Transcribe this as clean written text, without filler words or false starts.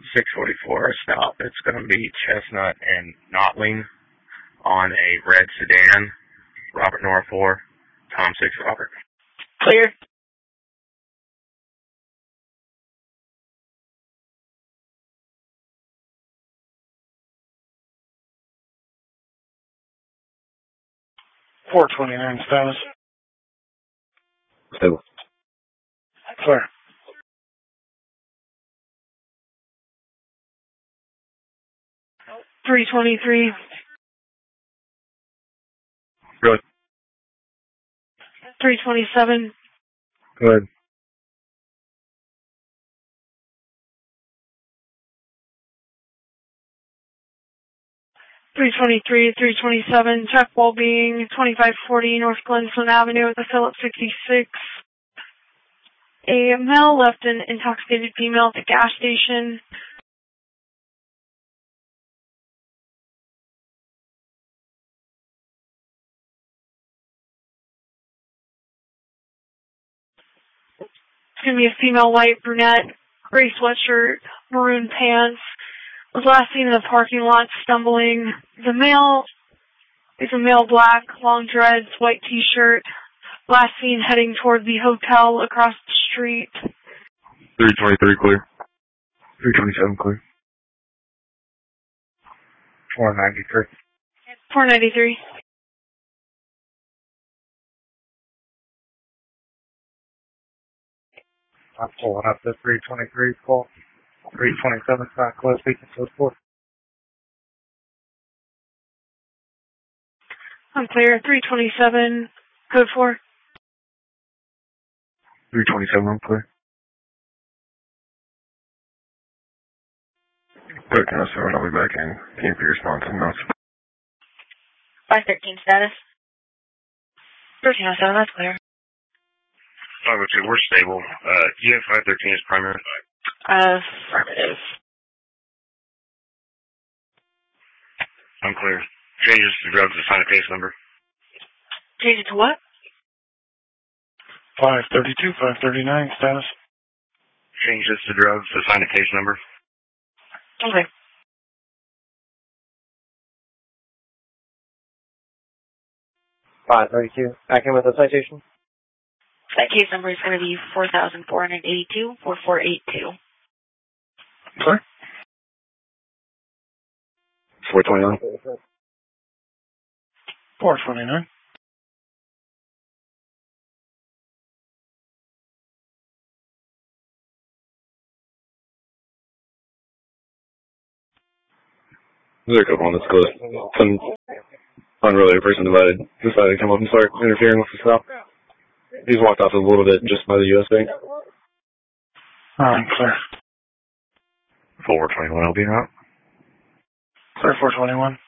644 stop. It's going to be Chestnut and Notling on a red sedan. Robert Nora 4, Tom 6 Robert. Clear. .429 status. Stable. Clear. .323. Good. .327. Good. .323, .327. Check well being 2540 North Glenson Avenue at the Phillips 66. A male left an intoxicated female at the gas station. It's going to be a female, white, brunette, gray sweatshirt, maroon pants. Was last seen in the parking lot stumbling. The male is a male, black, long dreads, white t-shirt. Last seen heading toward the hotel across the street. 323 clear. 327 clear. 493. 493. I'm pulling up the 323 call. 327 not close, speaking to the 4. I'm clear. 327, code 4. 327, I'm clear. 1307, I'll be back in. Team for your response and notes. 513 status. 1307, that's clear. 502, we're stable. Do you have 513 as primary? Affirmative. I'm clear. Changes to drugs assign a case number. Change it to what? 532, 539 status. Changes to drugs assign a case number. Okay. Back in with the citation. That case number is going to be 4,482, 4482. Sorry? 429. 429. There's a couple on this close. Some unrelated person decided to come up and start interfering with the stop. He's walked off a little bit just by the US Bank. Alright, clear. 421, I'll be out. Clear 421.